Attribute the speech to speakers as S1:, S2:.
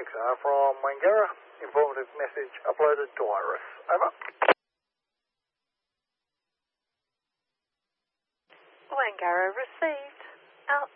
S1: XR from Wangara. Informative message uploaded to Iris. Over.
S2: Wangara received.